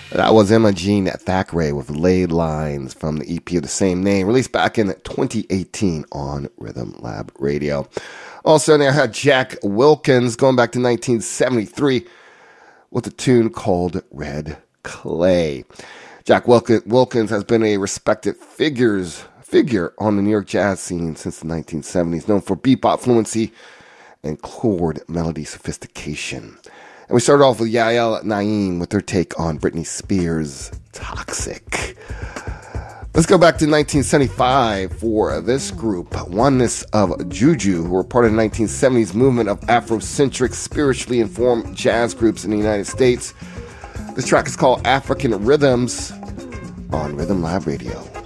That was Emma Jean Thackeray with Ley Lines from the EP of the same name, released back in 2018 on Rhythm Lab Radio. Also in there had Jack Wilkins going back to 1973 with a tune called Red Clay. Jack Wilkins has been a respected figure on the New York jazz scene since the 1970s, known for bebop fluency and chord melody sophistication. And we started off with Yael Naim with their take on Britney Spears' Toxic. Let's go back to 1975 for this group, Oneness of Juju, who were part of the 1970s movement of Afrocentric, spiritually informed jazz groups in the United States. This track is called African Rhythms on Rhythm Lab Radio.